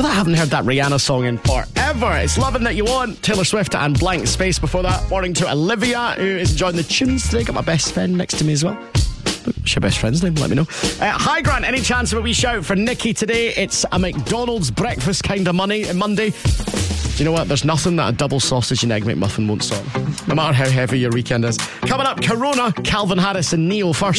Before that, I haven't heard that Rihanna song in forever. It's Loving That You Want, Taylor Swift and Blank Space before that. Morning to Olivia, who is enjoying the tunes today. Got my best friend next to me as well. What's your best friend's name? Let me know. Hi, Grant. Any chance of a wee shout for Nikki today? It's a McDonald's breakfast kind of Monday. Do you know what? There's nothing that a double sausage and egg McMuffin won't solve. No matter how heavy your weekend is. Coming up, Corona, Calvin Harris and Neo first.